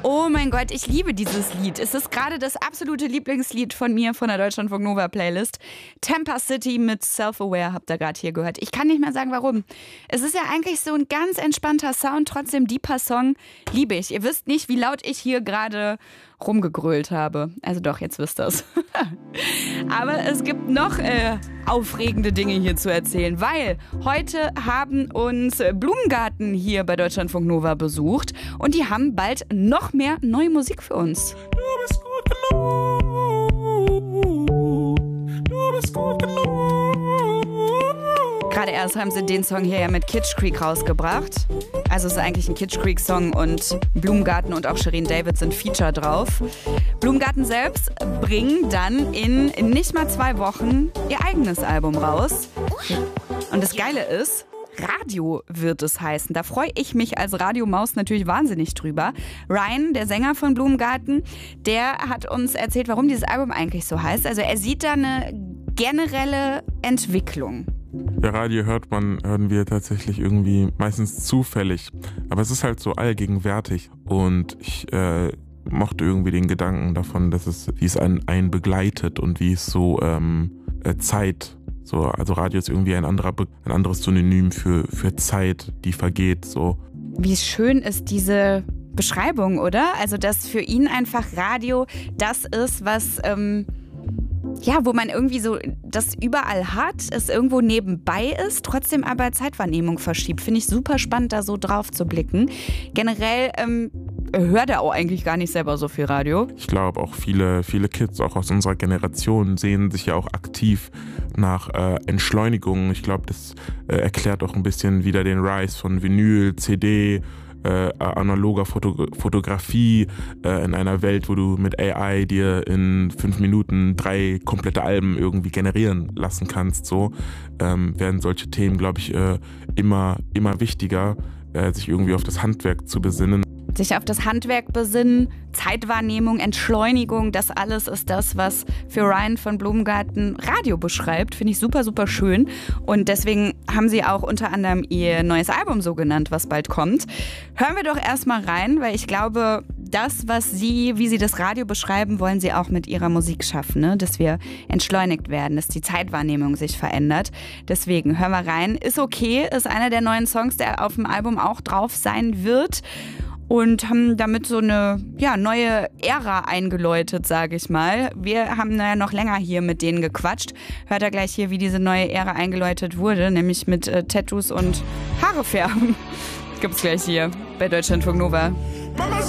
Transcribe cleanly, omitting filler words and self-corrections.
Oh mein Gott, ich liebe dieses Lied. Es ist gerade das absolute Lieblingslied von mir, von der Deutschlandfunk Nova Playlist. Tampa City mit Self-Aware habt ihr gerade hier gehört. Ich kann nicht mehr sagen, warum. Es ist ja eigentlich so ein ganz entspannter Sound, trotzdem deeper Song. Liebe ich. Ihr wisst nicht, wie laut ich hier gerade rumgegrölt habe. Also doch, jetzt wisst ihr es. Aber es gibt noch aufregende Dinge hier zu erzählen, weil heute haben uns Blumengarten hier bei Deutschlandfunk Nova besucht und die haben bald noch mehr neue Musik für uns. Du bist gut genug. Du bist gut genug. Gerade erst haben sie den Song hier ja mit Kitsch Creek rausgebracht. Also es ist eigentlich ein Kitsch Creek Song und Blumengarten und auch Shirin David sind Feature drauf. Blumengarten selbst bringen dann in nicht mal 2 Wochen ihr eigenes Album raus. Und das Geile ist, Radio wird es heißen. Da freue ich mich als Radiomaus natürlich wahnsinnig drüber. Ryan, der Sänger von Blumengarten, der hat uns erzählt, warum dieses Album eigentlich so heißt. Also er sieht da eine generelle Entwicklung. Ja, Radio hören wir tatsächlich irgendwie meistens zufällig. Aber es ist halt so allgegenwärtig. Und ich mochte irgendwie den Gedanken davon, wie es einen begleitet und wie es so Zeit. So, also Radio ist irgendwie ein anderes Synonym für Zeit, die vergeht. So. Wie schön ist diese Beschreibung, oder? Also, dass für ihn einfach Radio das ist, was wo man irgendwie so das überall hat, es irgendwo nebenbei ist, trotzdem aber Zeitwahrnehmung verschiebt. Finde ich super spannend, da so drauf zu blicken. Generell hört er auch eigentlich gar nicht selber so viel Radio. Ich glaube auch viele Kids, auch aus unserer Generation, sehen sich ja auch aktiv nach Entschleunigung. Ich glaube, das erklärt auch ein bisschen wieder den Rise von Vinyl, CD, analoger Fotografie in einer Welt, wo du mit AI dir in 5 Minuten 3 komplette Alben irgendwie generieren lassen kannst. So werden solche Themen, glaube ich, immer wichtiger, sich irgendwie auf das Handwerk zu besinnen. Sich auf das Handwerk besinnen, Zeitwahrnehmung, Entschleunigung, das alles ist das, was für Ryan von Blumengarten Radio beschreibt. Finde ich super, super schön. Und deswegen haben sie auch unter anderem ihr neues Album so genannt, was bald kommt. Hören wir doch erstmal rein, weil ich glaube, das, wie sie das Radio beschreiben, wollen sie auch mit ihrer Musik schaffen, ne? Dass wir entschleunigt werden, dass die Zeitwahrnehmung sich verändert. Deswegen hören wir rein. Ist okay, ist einer der neuen Songs, der auf dem Album auch drauf sein wird. Und haben damit so eine neue Ära eingeläutet, sage ich mal. Wir haben noch länger hier mit denen gequatscht. Hört ihr gleich hier, wie diese neue Ära eingeläutet wurde, nämlich mit Tattoos und Haare färben. Gibt's gleich hier bei Deutschlandfunk Nova.